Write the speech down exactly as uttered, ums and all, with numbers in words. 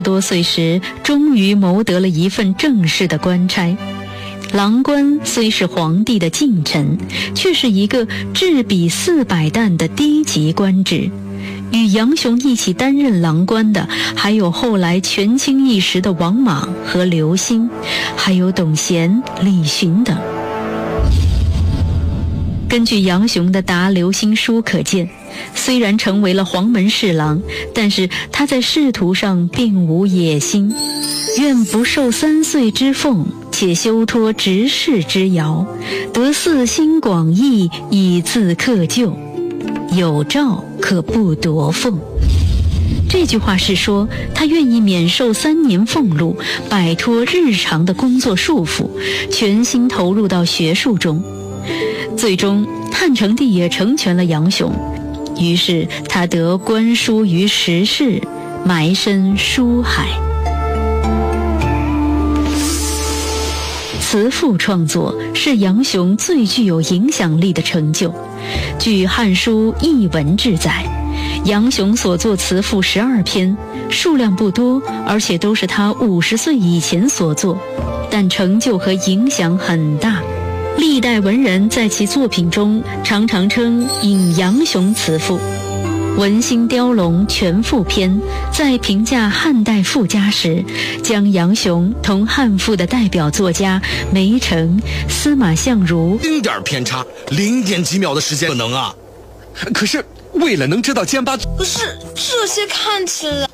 多岁时，终于谋得了一份正式的官差。郎官虽是皇帝的近臣，却是一个制笔四百担的低级官职。与杨雄一起担任郎官的，还有后来权倾一时的王莽和刘歆，还有董贤、李寻等。根据杨雄的答刘歆书可见，虽然成为了黄门侍郎，但是他在仕途上并无野心，愿不受三岁之俸，且休脱执事之遥，得四心广义，以自克旧，有诏可不夺俸。这句话是说，他愿意免受三年俸禄，摆脱日常的工作束缚，全心投入到学术中。最终汉成帝也成全了杨雄，于是他得官书于时事，埋身书海。词赋创作是杨雄最具有影响力的成就。据《汉书·艺文志》载，杨雄所作词赋十二篇，数量不多，而且都是他五十岁以前所作，但成就和影响很大。历代文人在其作品中常常称引杨雄词赋。文心雕龙全赋篇在评价汉代赋家时，将杨雄同汉赋的代表作家梅城、司马相如零点偏差，零点几秒的时间可能啊。 可是为了能知道监八， 不是这些看起来